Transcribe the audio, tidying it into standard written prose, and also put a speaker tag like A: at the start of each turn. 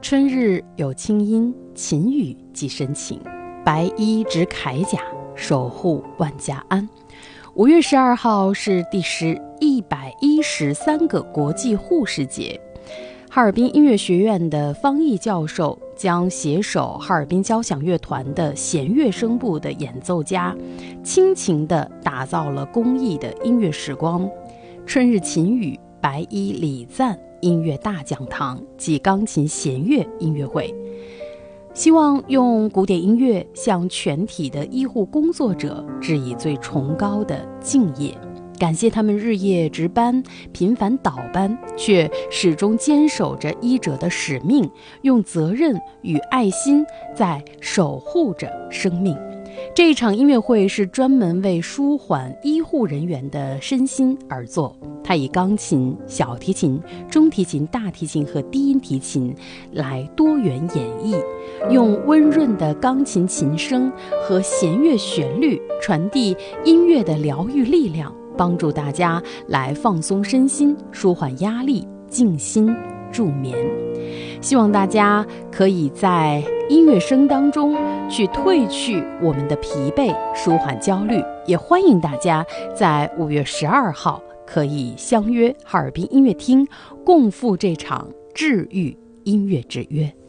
A: 春日有清音，勤雨即深情。白衣执铠甲，守护万家安。5月12号是第113个国际护士节。哈尔滨音乐学院的方毅教授将携手哈尔滨交响乐团的弦乐声部的演奏家，倾情地打造了公益的音乐时光。春日勤雨，白衣礼赞音乐大讲堂及钢琴弦乐音乐会，希望用古典音乐向全体的医护工作者致以最崇高的敬业，感谢他们日夜值班、频繁倒班，却始终坚守着医者的使命，用责任与爱心在守护着生命。这一场音乐会是专门为舒缓医护人员的身心而作，它以钢琴、小提琴、中提琴、大提琴和低音提琴来多元演绎，用温润的钢琴琴声和弦乐旋律传递音乐的疗愈力量，帮助大家来放松身心，舒缓压力，静心助眠。希望大家可以在音乐声当中去褪去我们的疲惫，舒缓焦虑，也欢迎大家在5月12号可以相约哈尔滨音乐厅，共赴这场治愈音乐之约。